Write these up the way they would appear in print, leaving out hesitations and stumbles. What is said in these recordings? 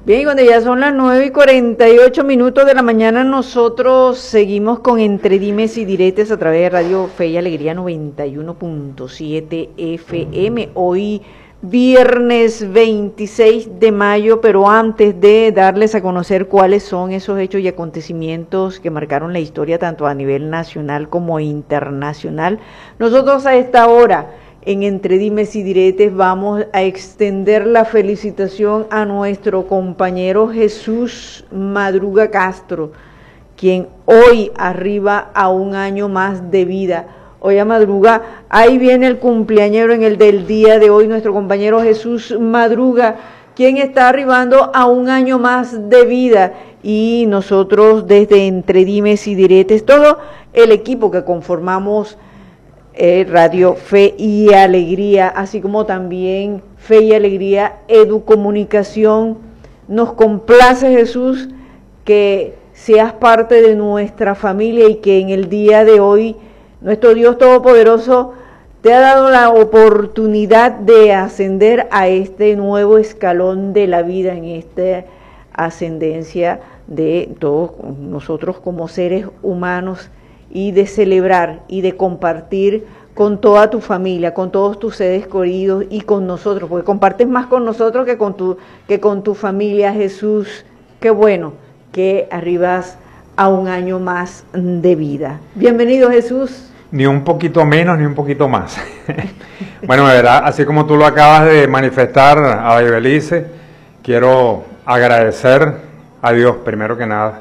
Bien, y cuando ya son las 9:48 de la mañana, nosotros seguimos con Entre Dimes y Diretes a través de Radio Fe y Alegría 91.7 FM. Hoy viernes 26 de mayo, pero antes de darles a conocer cuáles son esos hechos y acontecimientos que marcaron la historia tanto a nivel nacional como internacional, nosotros a esta hora en Entre Dimes y Diretes vamos a extender la felicitación a nuestro compañero Jesús Madruga Castro, quien hoy arriba a un año más de vida. Oye, Madruga, ahí viene el cumpleañero en el del día de hoy, nuestro compañero Jesús Madruga, quien está arribando a un año más de vida. Y nosotros desde Entre Dimes y Diretes, todo el equipo que conformamos Radio Fe y Alegría, así como también Fe y Alegría Educomunicación, nos complace, Jesús, que seas parte de nuestra familia y que en el día de hoy nuestro Dios Todopoderoso te ha dado la oportunidad de ascender a este nuevo escalón de la vida, en esta ascendencia de todos nosotros como seres humanos, y de celebrar y de compartir con toda tu familia, con todos tus seres queridos y con nosotros, porque compartes más con nosotros que con tu familia, Jesús. Qué bueno que arribas a un año más de vida. Bienvenido, Jesús. Ni un poquito menos, ni un poquito más. Bueno, de verdad, así como tú lo acabas de manifestar a Ibelice, quiero agradecer a Dios, primero que nada.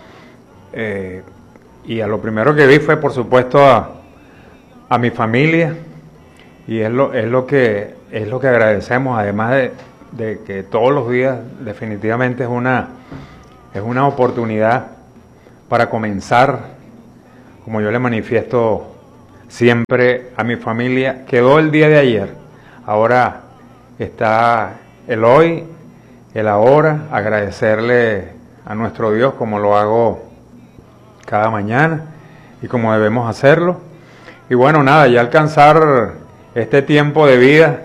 Y a lo primero que vi fue, por supuesto, a mi familia, y es lo que agradecemos, además de que todos los días definitivamente es una oportunidad para comenzar, como yo le manifiesto siempre a mi familia. Quedó el día de ayer, ahora está el hoy, el ahora, agradecerle a nuestro Dios como lo hago cada mañana y como debemos hacerlo. Y bueno, nada, ya alcanzar este tiempo de vida,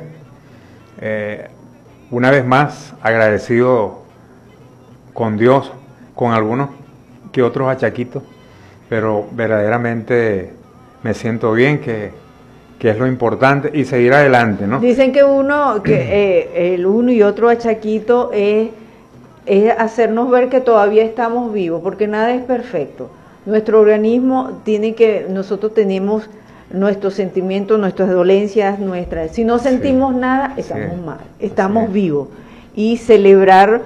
una vez más agradecido con Dios, con algunos que otros achaquitos, pero verdaderamente me siento bien, que es lo importante, y seguir adelante, ¿no? Dicen que el uno y otro achaquito es hacernos ver que todavía estamos vivos, porque nada es perfecto. Nuestro organismo nosotros tenemos nuestros sentimientos, nuestras dolencias, si no sentimos nada, estamos mal, estamos vivos. Y celebrar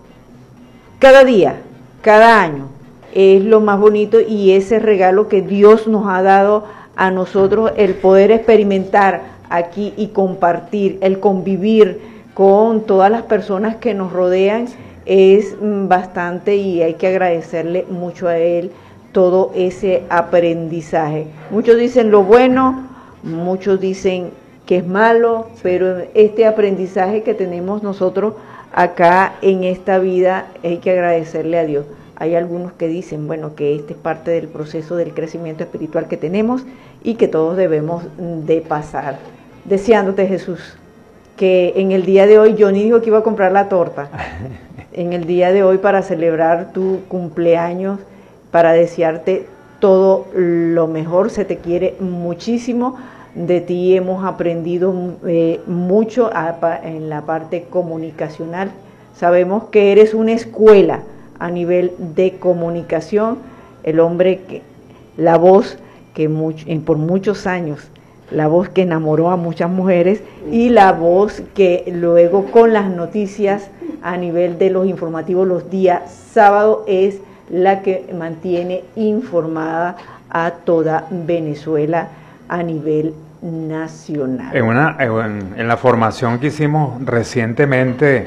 cada día, cada año, es lo más bonito, y ese regalo que Dios nos ha dado a nosotros, el poder experimentar aquí y compartir, el convivir con todas las personas que nos rodean, es bastante, y hay que agradecerle mucho a Él todo ese aprendizaje. Muchos dicen lo bueno, muchos dicen que es malo, pero este aprendizaje que tenemos nosotros acá en esta vida, hay que agradecerle a Dios. Hay algunos que dicen, bueno, que este es parte del proceso del crecimiento espiritual que tenemos y que todos debemos de pasar. Deseándote, Jesús, que en el día de hoy, Johnny dijo que iba a comprar la torta, en el día de hoy, para celebrar tu cumpleaños, para desearte todo lo mejor. Se te quiere muchísimo, de ti hemos aprendido mucho en la parte comunicacional. Sabemos que eres una escuela a nivel de comunicación, el hombre la voz que por muchos años, la voz que enamoró a muchas mujeres, y la voz que luego con las noticias a nivel de los informativos los días sábados es la que mantiene informada a toda Venezuela a nivel nacional. En la formación que hicimos recientemente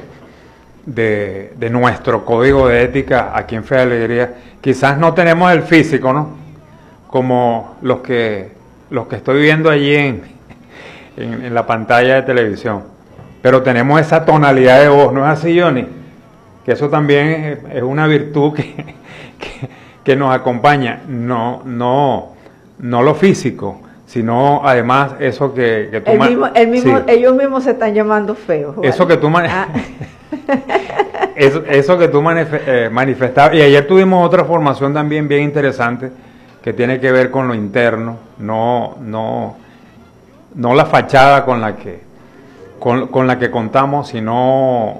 de nuestro código de ética aquí en Fe y Alegría, quizás no tenemos el físico, ¿no?, como los que estoy viendo allí en la pantalla de televisión, pero tenemos esa tonalidad de voz, ¿no es así, Johnny? Que eso también es una virtud que nos acompaña, no lo físico, sino además eso que tú... Ellos mismos se están llamando feos. ¿Vale? Eso que tú eso que tú manifestabas, y ayer tuvimos otra formación también bien interesante que tiene que ver con lo interno, no la fachada con la que contamos, sino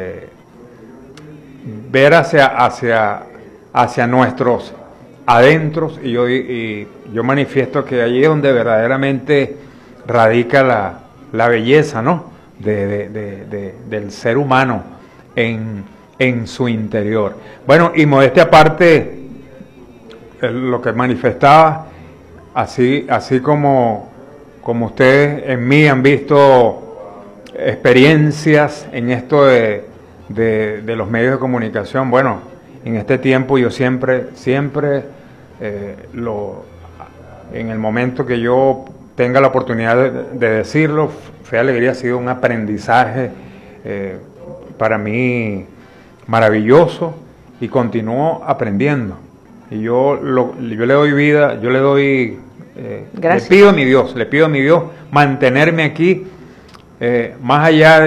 ver hacia nuestros adentros, y yo manifiesto que allí es donde verdaderamente radica la belleza, ¿no? Del ser humano en su interior. Bueno, y modestia aparte, lo que manifestaba, así como ustedes en mí han visto experiencias en esto de los medios de comunicación, bueno, en este tiempo yo siempre en el momento que yo tenga la oportunidad de decirlo, Fe Alegría ha sido un aprendizaje para mí maravilloso, y continúo aprendiendo. Y yo le doy vida, yo le doy, le pido a mi Dios mantenerme aquí, más allá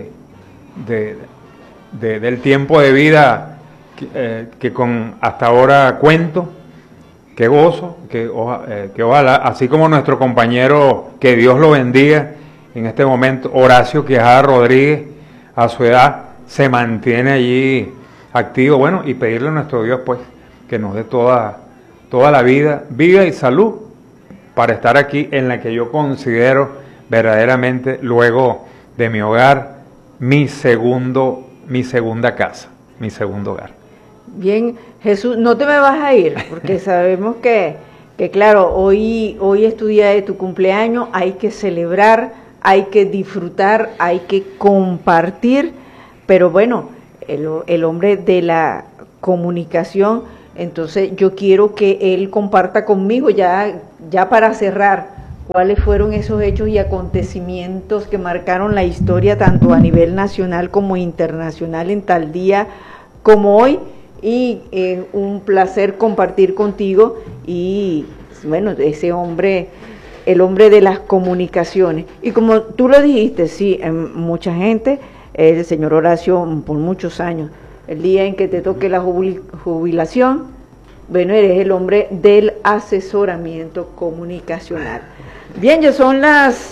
del tiempo de vida que hasta ahora cuento, que gozo, que ojalá, así como nuestro compañero, que Dios lo bendiga en este momento, Horacio Quijada Rodríguez, a su edad, se mantiene allí activo, bueno, y pedirle a nuestro Dios, pues, que nos dé toda la vida y salud para estar aquí en la que yo considero verdaderamente, luego de mi hogar, mi segunda casa, mi segundo hogar. Bien, Jesús, no te me vas a ir, porque sabemos que claro, hoy es tu día de tu cumpleaños, hay que celebrar, hay que disfrutar, hay que compartir, pero bueno, el hombre de la comunicación, entonces yo quiero que él comparta conmigo ya para cerrar, cuáles fueron esos hechos y acontecimientos que marcaron la historia tanto a nivel nacional como internacional en tal día como hoy. Y un placer compartir contigo, y bueno, ese hombre, el hombre de las comunicaciones. Y como tú lo dijiste, sí, mucha gente, el señor Horacio por muchos años, el día en que te toque la jubilación, bueno, eres el hombre del asesoramiento comunicacional. Bien, ya son las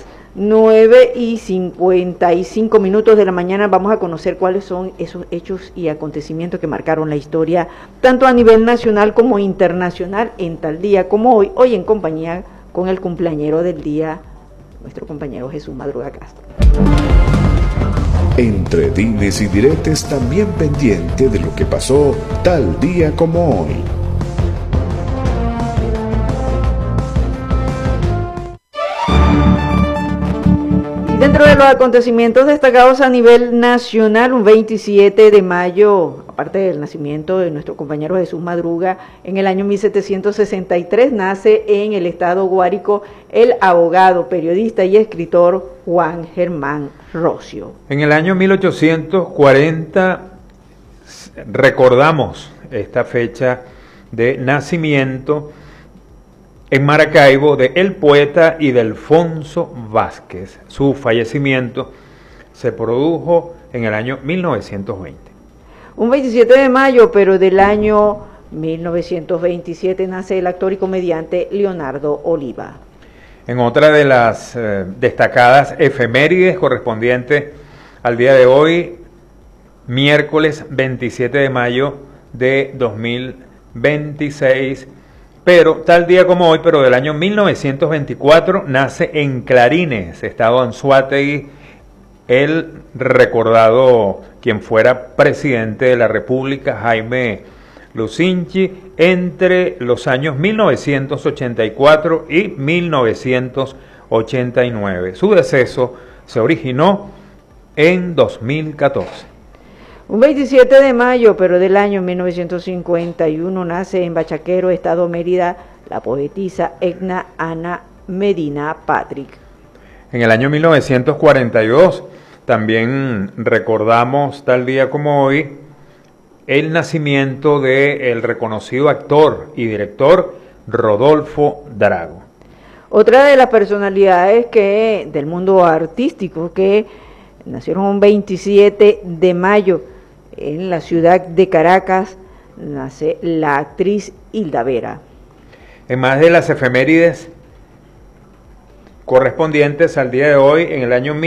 9:55 de la mañana. Vamos a conocer cuáles son esos hechos y acontecimientos que marcaron la historia, tanto a nivel nacional como internacional, en tal día como hoy en compañía con el cumpleañero del día, nuestro compañero Jesús Madruga Castro. Entre dimes y diretes, también pendiente de lo que pasó tal día como hoy. Dentro de los acontecimientos destacados a nivel nacional, un 27 de mayo, aparte del nacimiento de nuestro compañero Jesús Madruga, en el año 1763 nace en el estado Guárico el abogado, periodista y escritor Juan Germán Rocio. En el año 1840 recordamos esta fecha de nacimiento en Maracaibo de el poeta Ildefonso Vázquez. Su fallecimiento se produjo en el año 1920. Un 27 de mayo, pero del año 1927, nace el actor y comediante Leonardo Oliva. En otra de las destacadas efemérides correspondiente al día de hoy, miércoles 27 de mayo de 2026, pero tal día como hoy, pero del año 1924, nace en Clarines, estado Anzoátegui, el recordado quien fuera presidente de la República, Jaime Lucinchi, entre los años 1984 y 1989. Su deceso se originó en 2014. Un 27 de mayo, pero del año 1951, nace en Bachaquero, estado Mérida, la poetisa Edna Ana Medina Patrick. En el año 1942 también recordamos tal día como hoy el nacimiento del reconocido actor y director Rodolfo Drago. Otra de las personalidades del mundo artístico que nacieron un 27 de mayo, En la ciudad de Caracas nace la actriz Hilda Vera. En más de las efemérides correspondientes al día de hoy, en el año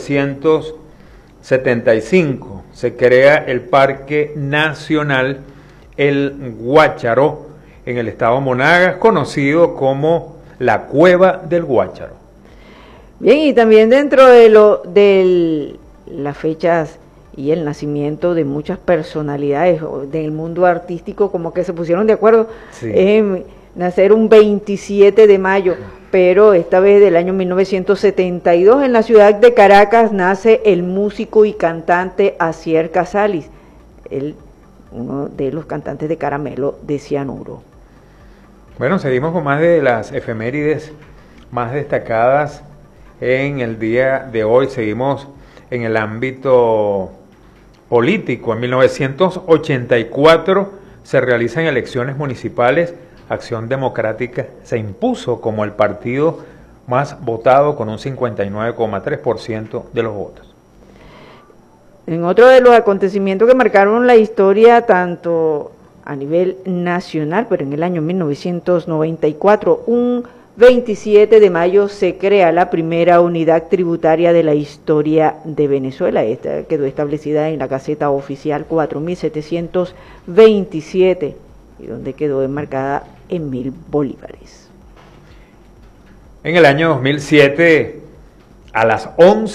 1975 se crea el Parque Nacional El Guácharo en el estado Monagas, conocido como la Cueva del Guácharo. Bien, y también dentro de las fechas y el nacimiento de muchas personalidades del mundo artístico, como que se pusieron de acuerdo en nacer un 27 de mayo, pero esta vez del año 1972 en la ciudad de Caracas nace el músico y cantante Asier Casalis, uno de los cantantes de Caramelo de Cianuro. Bueno, seguimos con más de las efemérides más destacadas en el día de hoy. Seguimos en el ámbito político. En 1984 se realizan elecciones municipales. Acción Democrática se impuso como el partido más votado con un 59,3% de los votos. En otro de los acontecimientos que marcaron la historia tanto a nivel nacional, pero en el año 1994, un 27 de mayo se crea la primera unidad tributaria de la historia de Venezuela. Esta quedó establecida en la Gaceta Oficial 4727 y donde quedó enmarcada en 1.000 bolívares. En el año 2007, a las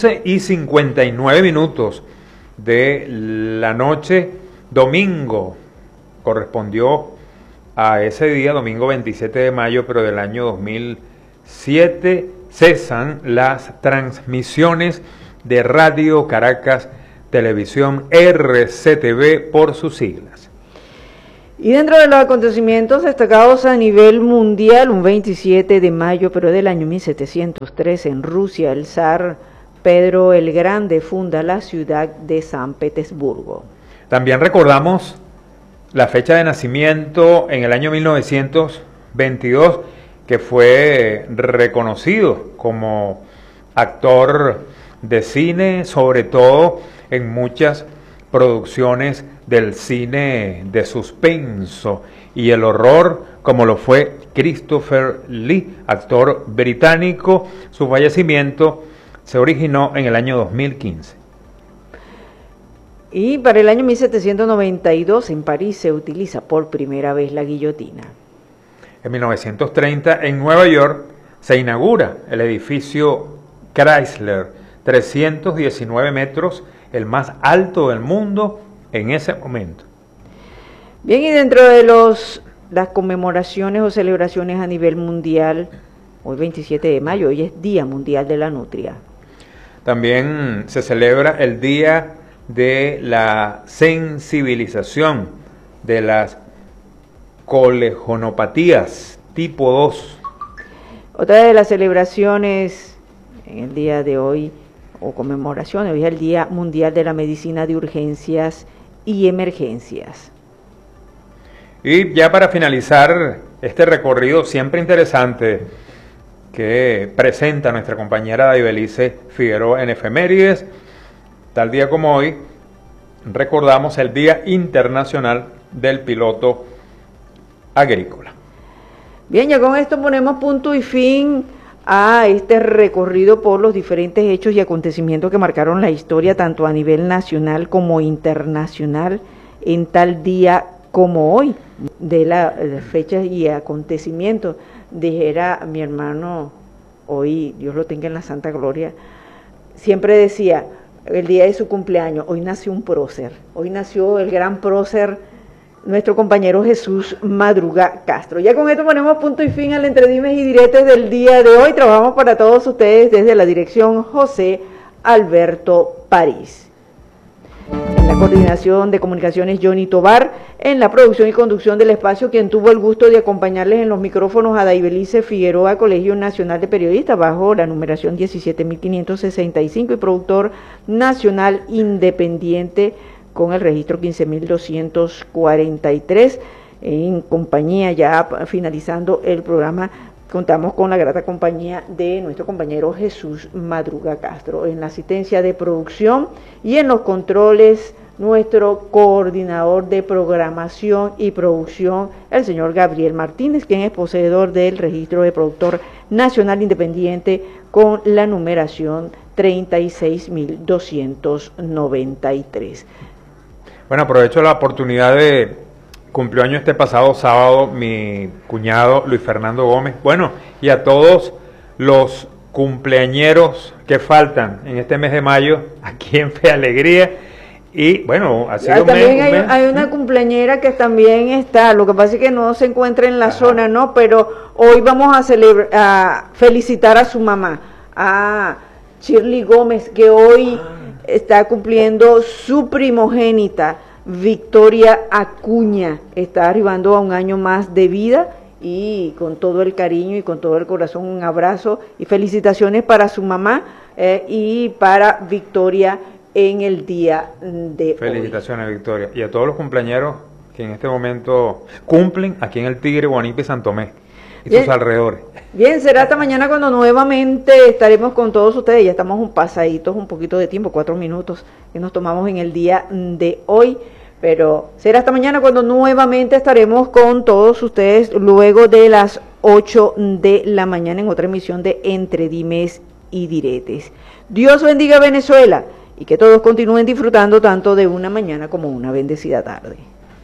11:59 de la noche, domingo, correspondió a ese día, domingo 27 de mayo, pero del año 2007, cesan las transmisiones de Radio Caracas Televisión, RCTV por sus siglas. Y dentro de los acontecimientos destacados a nivel mundial, un 27 de mayo, pero del año 1703, en Rusia, el zar Pedro el Grande funda la ciudad de San Petersburgo. También recordamos la fecha de nacimiento en el año 1922, que fue reconocido como actor de cine, sobre todo en muchas producciones del cine de suspenso y el horror, como lo fue Christopher Lee, actor británico. Su fallecimiento se originó en el año 2015. Y para el año 1792 en París se utiliza por primera vez la guillotina. En 1930 en Nueva York se inaugura el edificio Chrysler, 319 metros, el más alto del mundo en ese momento. Bien, y dentro de las conmemoraciones o celebraciones a nivel mundial, hoy 27 de mayo, hoy es Día Mundial de la Nutria. También se celebra el Día de la sensibilización de las colejonopatías tipo 2. Otra de las celebraciones en el día de hoy, o conmemoraciones, hoy es el Día Mundial de la Medicina de Urgencias y Emergencias. Y ya para finalizar este recorrido siempre interesante que presenta nuestra compañera Daibelice Figueroa en efemérides, tal día como hoy, recordamos el Día Internacional del Piloto Agrícola. Bien, ya con esto ponemos punto y fin a este recorrido por los diferentes hechos y acontecimientos que marcaron la historia tanto a nivel nacional como internacional en tal día como hoy, de las fechas y acontecimientos. Dijera mi hermano, hoy, Dios lo tenga en la santa gloria, siempre decía, el día de su cumpleaños, hoy nació un prócer, hoy nació el gran prócer, nuestro compañero Jesús Madruga Castro. Ya con esto ponemos punto y fin al entredimes y diretes del día de hoy. Trabajamos para todos ustedes desde la dirección José Alberto París. En la coordinación de comunicaciones Johnny Tobar, en la producción y conducción del espacio, quien tuvo el gusto de acompañarles en los micrófonos a Daibelice Figueroa, Colegio Nacional de Periodistas, bajo la numeración 17.565 y productor nacional independiente con el registro 15.243, en compañía, ya finalizando el programa, contamos con la grata compañía de nuestro compañero Jesús Madruga Castro, en la asistencia de producción y en los controles nuestro coordinador de programación y producción, el señor Gabriel Martínez, quien es poseedor del registro de productor nacional independiente con la numeración 36.293. Bueno, aprovecho la oportunidad de cumplió año este pasado sábado mi cuñado Luis Fernando Gómez. Bueno, y a todos los cumpleañeros que faltan en este mes de mayo aquí en Fe Alegría. Y bueno, ha sido también hay una cumpleañera que también está, lo que pasa es que no se encuentra en la zona, ¿no? Pero hoy vamos a felicitar a su mamá, a Shirley Gómez, que hoy está cumpliendo su primogénita, Victoria Acuña, está arribando a un año más de vida, y con todo el cariño y con todo el corazón un abrazo y felicitaciones para su mamá y para Victoria en el día de Felicitaciones, hoy. Victoria, y a todos los cumpleañeros que en este momento cumplen aquí en el Tigre, Guanipe y San Tomé y sus alrededores. Bien, será hasta mañana cuando nuevamente estaremos con todos ustedes. Ya estamos pasaditos un poquito de tiempo, 4 minutos que nos tomamos en el día de hoy, pero será hasta mañana cuando nuevamente estaremos con todos ustedes luego de las 8 de la mañana en otra emisión de Entre Dimes y Diretes. Dios bendiga a Venezuela y que todos continúen disfrutando tanto de una mañana como una bendecida tarde.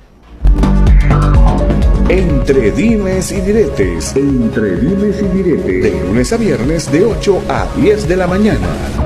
Entre Dimes y Diretes. Entre Dimes y Diretes. De lunes a viernes de 8 a 10 de la mañana.